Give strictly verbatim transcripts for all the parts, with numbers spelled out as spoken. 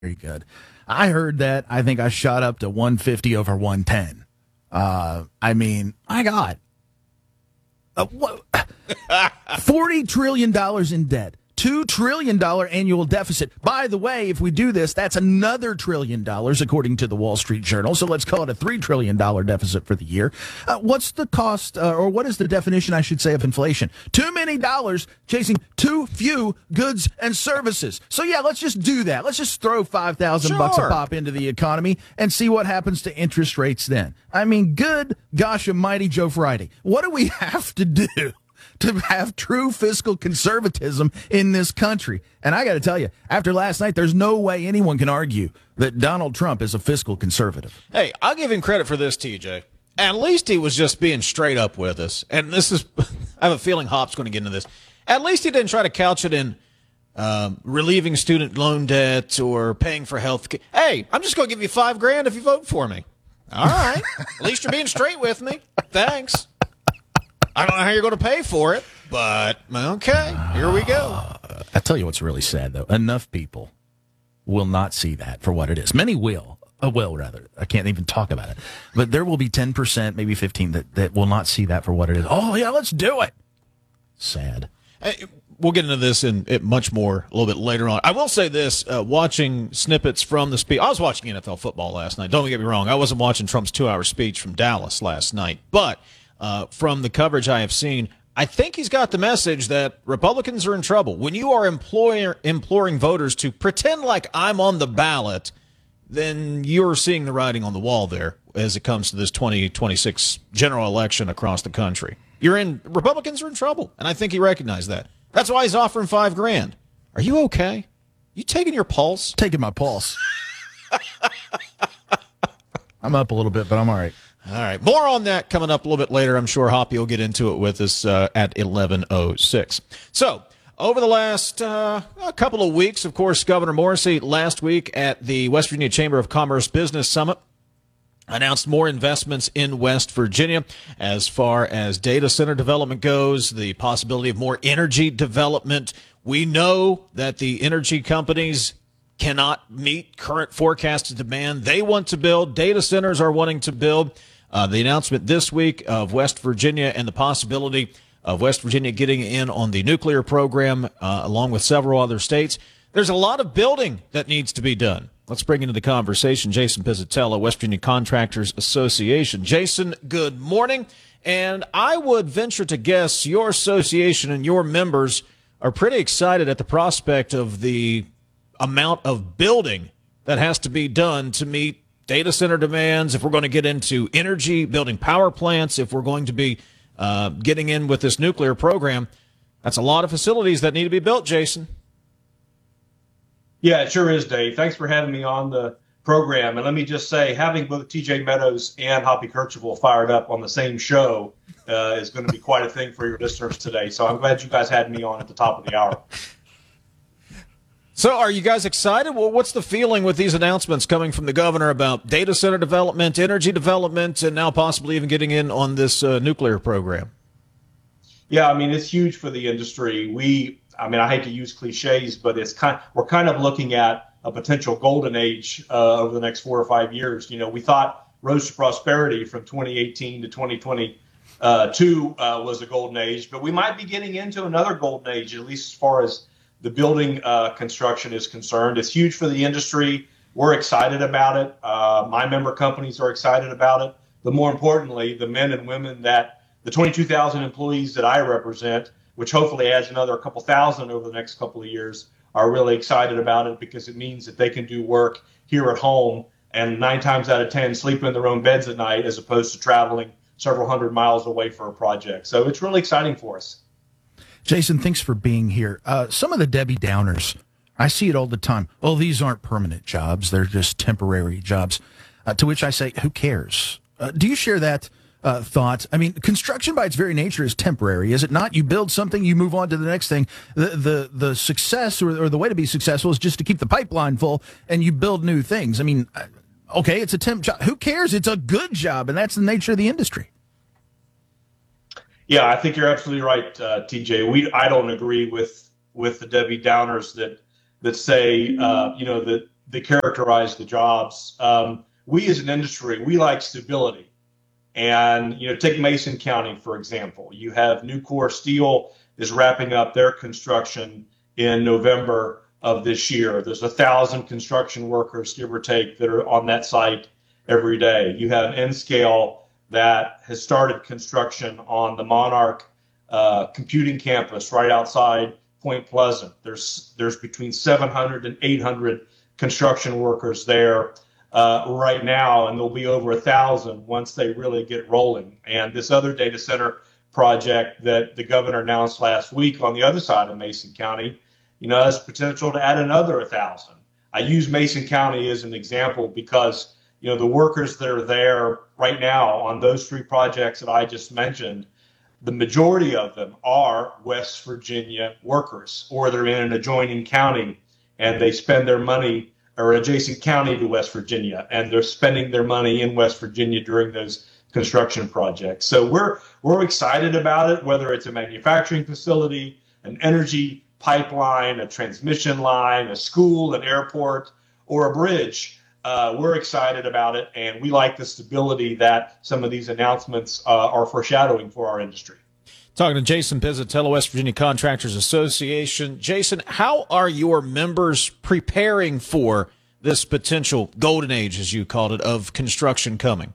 Very good. I heard that. I think I shot up to one fifty over one ten. Uh, I mean, my God. Uh, what? forty trillion dollars in debt. two trillion dollars annual deficit. By the way, if we do this, that's another trillion dollars, according to the Wall Street Journal. So let's call it a three trillion dollars deficit for the year. Uh, what's the cost, uh, or what is the definition, I should say, of inflation? Too many dollars chasing too few goods and services. So, yeah, let's just do that. Let's just throw five thousand Sure. bucks a pop into the economy and see what happens to interest rates then. I mean, good gosh almighty Joe Friday. What do we have to do to have true fiscal conservatism in this country? And I got to tell you, after last night, there's no way anyone can argue that Donald Trump is a fiscal conservative. Hey, I'll give him credit for this, T J. At least he was just being straight up with us. And this is, I have a feeling Hop's going to get into this. At least he didn't try to couch it in um, relieving student loan debt or paying for health care. Hey, I'm just going to give you five grand if you vote for me. All right. At least you're being straight with me. Thanks. I don't know how you're going to pay for it, but okay, here we go. Uh, I tell you what's really sad, though. Enough people will not see that for what it is. Many will. Uh, will, rather. I can't even talk about it. But there will be ten percent, maybe fifteen, that, that will not see that for what it is. Oh, yeah, let's do it. Sad. Hey, we'll get into this in it much more a little bit later on. I will say this, uh, watching snippets from the speech. I was watching N F L football last night. Don't get me wrong. I wasn't watching Trump's two-hour speech from Dallas last night. But uh, from the coverage I have seen, I think he's got the message that Republicans are in trouble. When you are employer, imploring voters to pretend like I'm on the ballot, then you're seeing the writing on the wall there as it comes to this twenty twenty-six general election across the country. You're in Republicans are in trouble, and I think he recognized that. That's why he's offering five grand. Are you okay? You taking your pulse? Taking my pulse. I'm up a little bit, but I'm all right. All right. More on that coming up a little bit later. I'm sure Hoppy will get into it with us uh, at eleven oh six. So, over the last uh, a couple of weeks, of course, Governor Morrisey last week at the West Virginia Chamber of Commerce Business Summit announced more investments in West Virginia as far as data center development goes, the possibility of more energy development. We know that the energy companies cannot meet current forecasted demand. They want to build. Data centers are wanting to build. Uh, the announcement this week of West Virginia and the possibility of West Virginia getting in on the nuclear program, uh, along with several other states. There's a lot of building that needs to be done. Let's bring into the conversation Jason Pizzatella, West Virginia Contractors Association. Jason, good morning. And I would venture to guess your association and your members are pretty excited at the prospect of the amount of building that has to be done to meet data center demands, if we're going to get into energy, building power plants, if we're going to be uh, getting in with this nuclear program. That's a lot of facilities that need to be built, Jason. Yeah, it sure is, Dave. Thanks for having me on the program. And let me just say, having both T J Meadows and Hoppy Kercheval fired up on the same show uh, is going to be quite a thing for your listeners today. So I'm glad you guys had me on at the top of the hour. So are you guys excited? Well, what's the feeling with these announcements coming from the governor about data center development, energy development, and now possibly even getting in on this uh, nuclear program? Yeah, I mean, it's huge for the industry. We I mean, I hate to use cliches, but it's kind we're kind of looking at a potential golden age uh, over the next four or five years. You know, we thought Road to Prosperity from twenty eighteen to twenty twenty-two uh, was a golden age, but we might be getting into another golden age, at least as far as the building uh, construction is concerned. It's huge for the industry. We're excited about it. Uh, my member companies are excited about it. But more importantly, the men and women that the twenty-two thousand employees that I represent, which hopefully adds another couple thousand over the next couple of years, are really excited about it because it means that they can do work here at home and nine times out of ten sleep in their own beds at night as opposed to traveling several hundred miles away for a project. So it's really exciting for us. Jason, thanks for being here. Uh, some of the Debbie Downers, I see it all the time. Oh, these aren't permanent jobs. They're just temporary jobs. Uh, to which I say, who cares? Uh, do you share that Uh, thought? I mean, construction by its very nature is temporary, is it not? You build something, you move on to the next thing. The the the success or, or the way to be successful is just to keep the pipeline full and you build new things. I mean, okay, it's a temp job. Who cares? It's a good job, and that's the nature of the industry. Yeah, I think you're absolutely right, uh, T J. We I don't agree with with the Debbie Downers that that say uh, you know that that characterize the jobs. Um, we as an industry, we like stability. And, you know, take Mason County, for example. You have Nucor Steel is wrapping up their construction in November of this year. There's a thousand construction workers, give or take, that are on that site every day. You have Nscale that has started construction on the Monarch uh, computing campus right outside Point Pleasant. There's there's between seven hundred and eight hundred construction workers there uh, right now, and there'll be over a thousand once they really get rolling. And this other data center project that the governor announced last week on the other side of Mason County, you know, has potential to add another one thousand. I use Mason County as an example because, you know, the workers that are there right now on those three projects that I just mentioned, the majority of them are West Virginia workers, or they're in an adjoining county and they spend their money, or adjacent county to West Virginia, and they're spending their money in West Virginia during those construction projects. So we're we're excited about it, whether it's a manufacturing facility, an energy pipeline, a transmission line, a school, an airport, or a bridge. Uh, we're excited about it, and we like the stability that some of these announcements uh, are foreshadowing for our industry. Talking to Jason Pizzatello, West Virginia Contractors Association. Jason, how are your members preparing for this potential golden age, as you called it, of construction coming?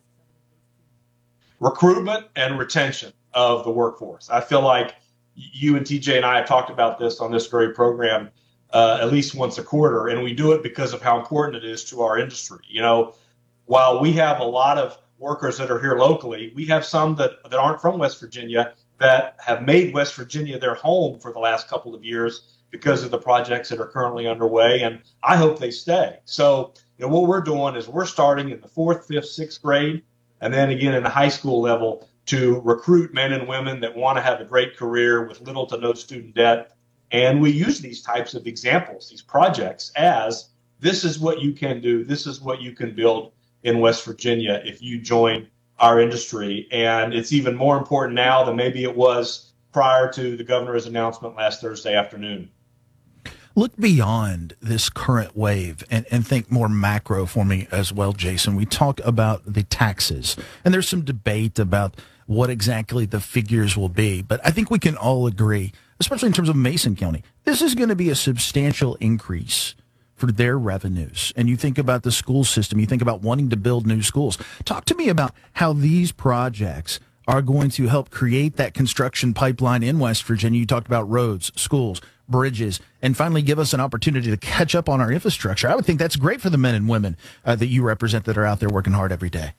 Recruitment and retention of the workforce. I feel like you and T J and I have talked about this on this very program uh, at least once a quarter, and we do it because of how important it is to our industry. You know, while we have a lot of workers that are here locally, we have some that, that aren't from West Virginia that have made West Virginia their home for the last couple of years because of the projects that are currently underway, and I hope they stay. So, you know, what we're doing is we're starting in the fourth, fifth, sixth grade, and then again in the high school level to recruit men and women that want to have a great career with little to no student debt. And we use these types of examples, these projects, as this is what you can do, this is what you can build in West Virginia if you join our industry. And it's even more important now than maybe it was prior to the governor's announcement last Thursday afternoon. Look beyond this current wave and, and think more macro for me as well, Jason. We talk about the taxes, and there's some debate about what exactly the figures will be. But I think we can all agree, especially in terms of Mason County, this is going to be a substantial increase for their revenues. And you think about the school system, you think about wanting to build new schools. Talk to me about how these projects are going to help create that construction pipeline in West Virginia. You talked about roads, schools, bridges, and finally give us an opportunity to catch up on our infrastructure. I would think that's great for the men and women uh, that you represent that are out there working hard every day.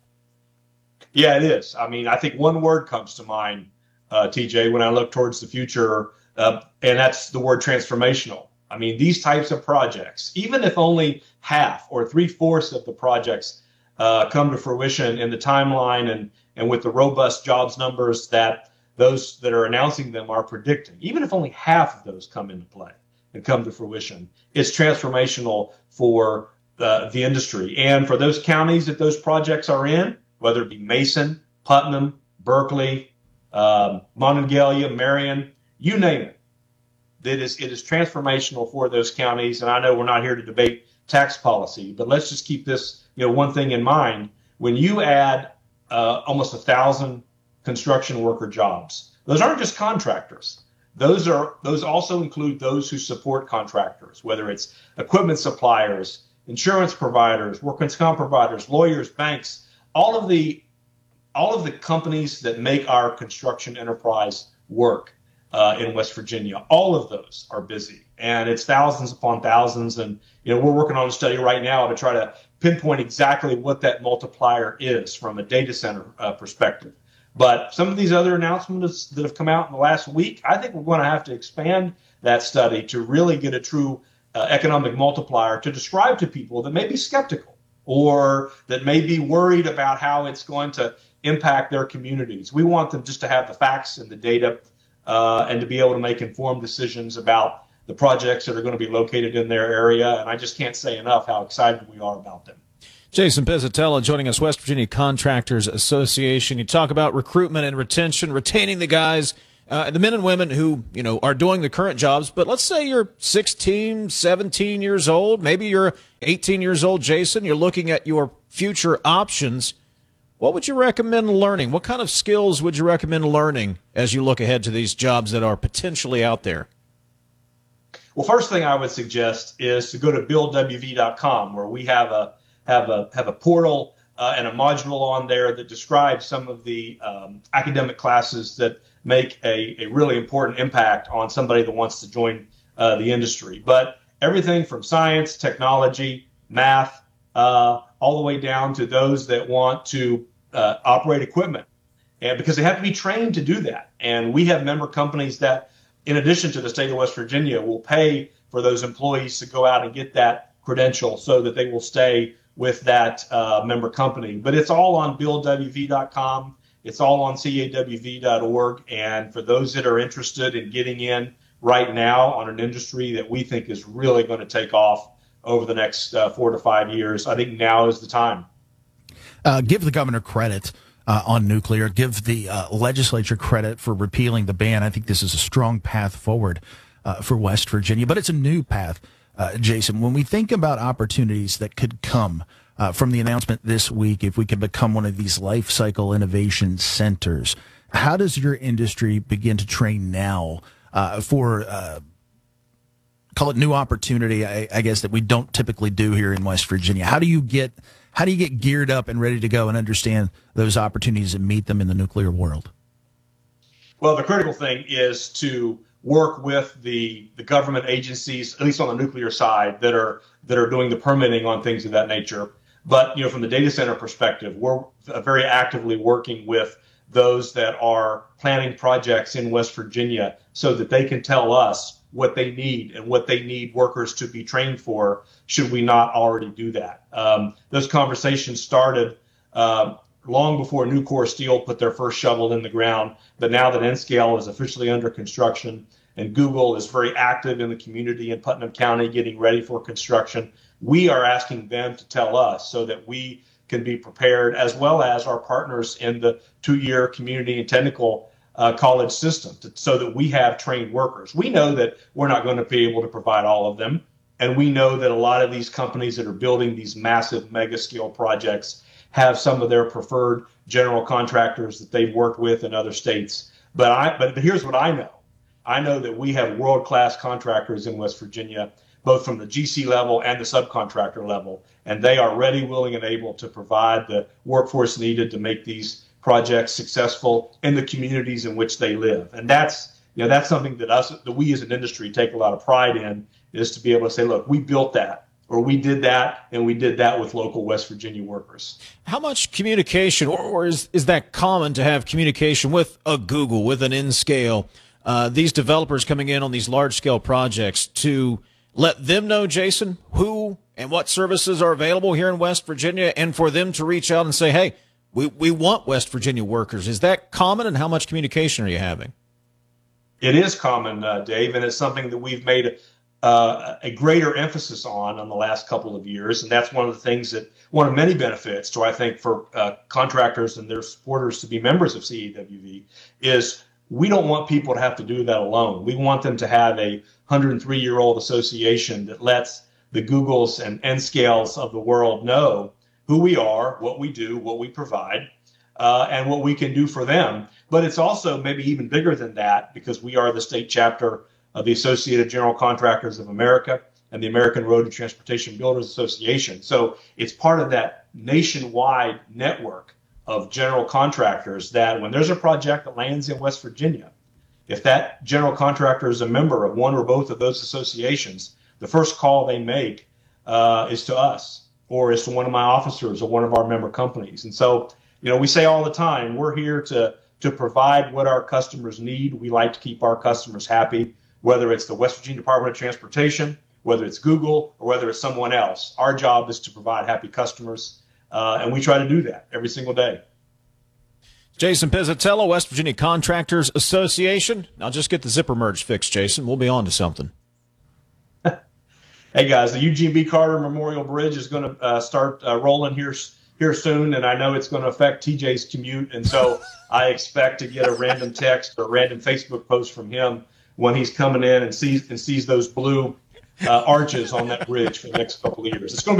Yeah, it is. I mean, I think one word comes to mind, uh, T J, when I look towards the future, uh, and that's the word transformational. I mean, these types of projects, even if only half or three-fourths of the projects uh, come to fruition in the timeline and, and with the robust jobs numbers that those that are announcing them are predicting, even if only half of those come into play and come to fruition, it's transformational for uh, the industry. And for those counties that those projects are in, whether it be Mason, Putnam, Berkeley, um, Monongalia, Marion, you name it, that is, it is transformational for those counties. And I know we're not here to debate tax policy, but let's just keep this, you know, one thing in mind. When you add uh, almost a thousand construction worker jobs, those aren't just contractors. Those are those also include those who support contractors, whether it's equipment suppliers, insurance providers, workers' comp providers, lawyers, banks, all of the all of the companies that make our construction enterprise work. Uh, in West Virginia, all of those are busy, and it's thousands upon thousands. And you know, we're working on a study right now to try to pinpoint exactly what that multiplier is from a data center uh, perspective. But some of these other announcements that have come out in the last week, I think we're going to have to expand that study to really get a true uh, economic multiplier to describe to people that may be skeptical or that may be worried about how it's going to impact their communities. We want them just to have the facts and the data. Uh, and to be able to make informed decisions about the projects that are going to be located in their area. And I just can't say enough how excited we are about them. Jason Pizzatello joining us, West Virginia Contractors Association. You talk about recruitment and retention, retaining the guys uh, the men and women who, you know, are doing the current jobs, but let's say you're sixteen, seventeen years old, maybe you're eighteen years old, Jason, you're looking at your future options. What would you recommend learning? What kind of skills would you recommend learning as you look ahead to these jobs that are potentially out there? Well, first thing I would suggest is to go to build w v dot com, where we have a have a have a portal uh, and a module on there that describes some of the um, academic classes that make a, a really important impact on somebody that wants to join uh, the industry. But everything from science, technology, math, uh, all the way down to those that want to uh, operate equipment, and because they have to be trained to do that. And we have member companies that, in addition to the state of West Virginia, will pay for those employees to go out and get that credential so that they will stay with that uh, member company. But it's all on build w v dot com. It's all on c a w v dot org. And for those that are interested in getting in right now on an industry that we think is really going to take off over the next uh, four to five years, I think now is the time. Uh, give the governor credit uh, on nuclear. Give the uh, legislature credit for repealing the ban. I think this is a strong path forward uh, for West Virginia, but it's a new path, uh, Jason. When we think about opportunities that could come uh, from the announcement this week, if we could become one of these life cycle innovation centers, how does your industry begin to train now uh, for uh, call it new opportunity, I, I guess, that we don't typically do here in West Virginia? How do you get how do you get geared up and ready to go and understand those opportunities and meet them in the nuclear world? Well, the critical thing is to work with the, the government agencies, at least on the nuclear side, that are that are doing the permitting on things of that nature. But, you know, from the data center perspective, we're very actively working with those that are planning projects in West Virginia so that they can tell us what they need and what they need workers to be trained for, should we not already do that. Um, those conversations started uh, long before Nucor Steel put their first shovel in the ground, but now that N-Scale is officially under construction and Google is very active in the community in Putnam County getting ready for construction, we are asking them to tell us so that we can be prepared, as well as our partners in the two-year community and technical Uh, college system, to, so that we have trained workers. We know that we're not going to be able to provide all of them. And we know that a lot of these companies that are building these massive mega scale projects have some of their preferred general contractors that they've worked with in other states. But I, but, but here's what I know. I know that we have world-class contractors in West Virginia, both from the G C level and the subcontractor level. And they are ready, willing, and able to provide the workforce needed to make these projects successful in the communities in which they live. And that's, you know, that's something that us, that we as an industry take a lot of pride in, is to be able to say, look, we built that, or we did that, and we did that with local West Virginia workers. How much communication, or, or is, is that common to have communication with a Google, with an N-Scale, uh, these developers coming in on these large-scale projects, to let them know, Jason, who and what services are available here in West Virginia, and for them to reach out and say, hey, We we want West Virginia workers. Is that common, and how much communication are you having? It is common, uh, Dave, and it's something that we've made uh, a greater emphasis on in the last couple of years. And that's one of the things that, one of many benefits to, I think, for uh, contractors and their supporters to be members of C A W V, is we don't want people to have to do that alone. We want them to have a one hundred three year old association that lets the Googles and N-Scales of the world know who we are, what we do, what we provide, uh, and what we can do for them. But it's also maybe even bigger than that, because we are the state chapter of the Associated General Contractors of America and the American Road and Transportation Builders Association. So it's part of that nationwide network of general contractors that when there's a project that lands in West Virginia, if that general contractor is a member of one or both of those associations, the first call they make uh, is to us, or is to one of my officers or one of our member companies. And so, you know, we say all the time, we're here to to provide what our customers need. We like to keep our customers happy, whether it's the West Virginia Department of Transportation, whether it's Google, or whether it's someone else. Our job is to provide happy customers, uh, and we try to do that every single day. Jason Pizzatello, West Virginia Contractors Association. Now just get the zipper merge fixed, Jason. We'll be on to something. Hey guys, the Eugene B. Carter Memorial Bridge is going to uh, start uh, rolling here here soon, and I know it's going to affect T J's commute. And so I expect to get a random text or random Facebook post from him when he's coming in and sees and sees those blue uh, arches on that bridge for the next couple of years. It's going to